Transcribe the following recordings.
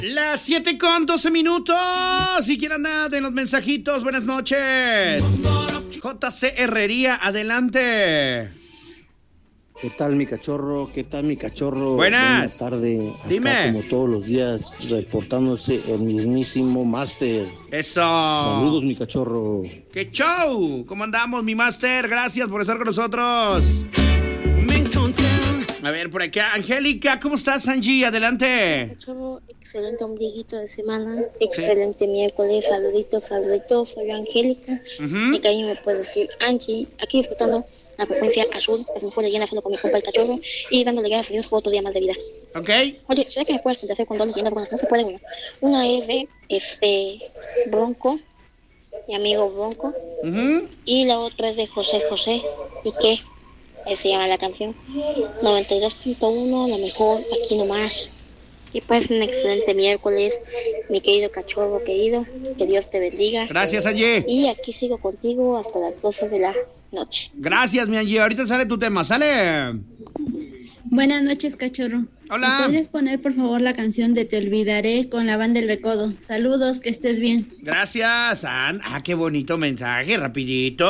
Las 7:12. Si quieren nada de los mensajitos, buenas noches. JC Herrería, adelante. ¿Qué tal, mi cachorro? ¿Qué tal, mi cachorro? Buenas. Buenas tardes. Dime. Acá, como todos los días, reportándose el mismísimo Máster. Eso. Saludos, mi cachorro. ¡Qué show! ¿Cómo andamos, mi máster? Gracias por estar con nosotros. A ver, por acá, Angélica, ¿cómo estás, Angie? Adelante. Cachorro, excelente ombliguito de semana, excelente miércoles, saluditos, soy Angélica. Y que ahí me puedo decir Angie, aquí disfrutando la frecuencia azul, es mejor leyenda solo con mi compa el cachorro y dándole gracias a Dios por otro día más de vida. Ok. Oye, ¿será que me puedes complacer con dos leyendas? Bueno, no se puede, bueno. Una es de Bronco, mi amigo Bronco, y la otra es de José José, ¿y qué? Se llama la canción 92.1, la mejor, aquí nomás. Y pues un excelente miércoles, mi querido cachorro querido, que Dios te bendiga. Gracias, Angie. Y aquí sigo contigo hasta las 12 de la noche. Gracias, mi Angie. Ahorita sale tu tema, ¿sale? Buenas noches, cachorro. Hola. ¿Me puedes poner, por favor, la canción de Te Olvidaré con la banda El Recodo? Saludos, que estés bien. Gracias, qué bonito mensaje, rapidito.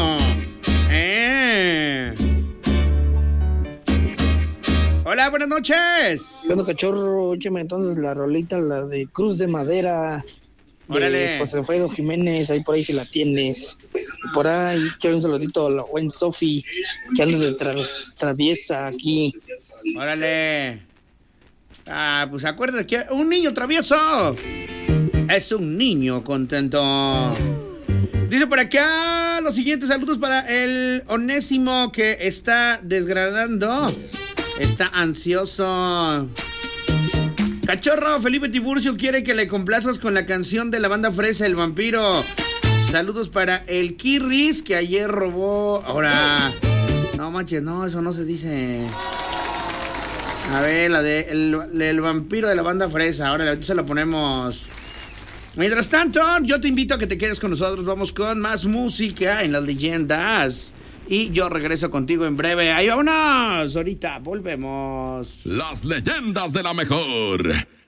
Hola, buenas noches. ¿Qué onda, cachorro? Échame entonces la rolita, la de Cruz de Madera. Órale. José Alfredo Jiménez, ahí por ahí si la tienes. Y por ahí, quiero un saludito a la buen Sofi, que anda de traviesa aquí. Órale. Pues acuérdate que un niño travieso es un niño contento. Dice por acá los siguientes saludos para el Onésimo, que está desgranando. Está ansioso. Cachorro, Felipe Tiburcio quiere que le complazcas con la canción de la banda Fresa, El Vampiro. Saludos para el Kirris, que ayer robó. Ahora, no manches, no, eso no se dice. A ver, la de el Vampiro de la banda Fresa. Ahora se la ponemos. Mientras tanto, yo te invito a que te quedes con nosotros. Vamos con más música en las leyendas. Y yo regreso contigo en breve. ¡Ahí vámonos! Ahorita volvemos. Las leyendas de la mejor.